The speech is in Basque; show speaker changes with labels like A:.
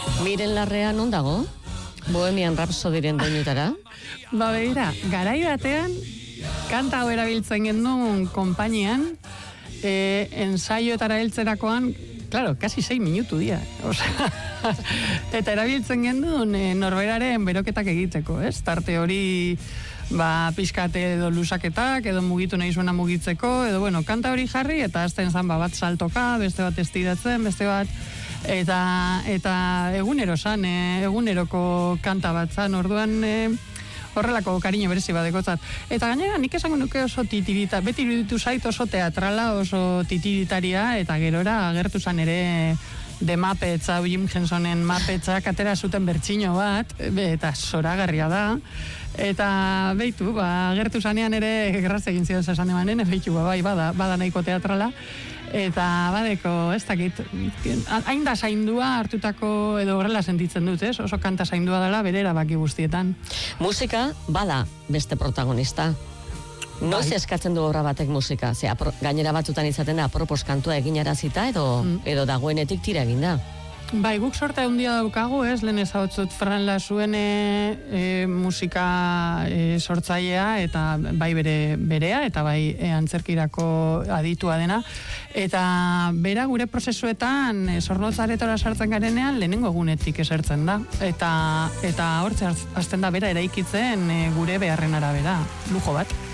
A: Miren Larrea non dago? Bohemian Rhapsodyren doinutara?
B: Ba begira, garai batean, kanta hau erabiltzen gendun konpainian, ensaioetara heltzerakoan, claro, kasi 6 minutu dira. Eta erabiltzen gendun norberaren beroketak egiteko, ez? Tarte hori, pixkate edo lusaketak, edo mugitu nahi zuena mugitzeko, edo bueno, kanta hori jarri, eta azten zan bat saltoka, beste bat estiratzen, beste bat, eta egunero zan, eguneroko kanta bat zan, orduan horrelako kariño berezi badekotzat. Eta gainera, nik esango nuke oso titirita, beti iruditu zait oso teatrala, oso titiritaria, eta gerora agertu zan ere de Muppets, Jim Hensonen Muppetzak atera zuten bertsino bat, eta zoragarria da. Eta beitu, agertu zanean ere graz egin zidan zesan emanen, beitu, bai, bada nahiko teatrala. Eta badeko, ez dakit, hain da zaindua hartutako, edo horrela sentitzen dut, ez? Oso kanta zaindua dela bere erabaki guztietan.
A: Musika, bada beste protagonista. Noiz eskatzen du obra batek musika? Ze, gainera batzutan izaten da apropos kantua eginarazita edo dagoenetik tira eginda.
B: Bai, guk sorte handia daukagu, ez? Lehen ezagutzut Fran Lasuen musika sortzailea, eta bai berea, eta bai antzerkirako aditua dena. Eta bera gure prozesuetan Zornotzaretora sartzen garenean lehenengo egunetik esertzen da. Eta hortze hasten da bera eraikitzen gure beharren arabera. Lujo bat.